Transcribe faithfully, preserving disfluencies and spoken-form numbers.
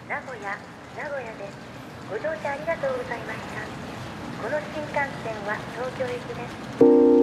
名古屋、名古屋です。ご乗車ありがとうございました。この新幹線は東京行きです。